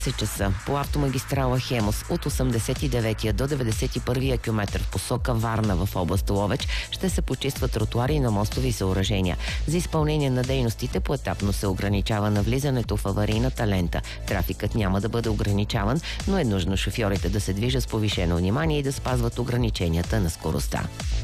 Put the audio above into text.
часа по автомагистрала Хемус от 89-я до 91-я километър в посока Варна в област Ловеч ще се почистват тротуари на мостови съоръжения. За изпълнение на дейностите поетапно се ограничава навлизането в аварийната лента. Трафикът няма да бъде ограничаван, но е нужно шофьорите да се движат с повишено внимание и да спазват ограниченията на скоростта.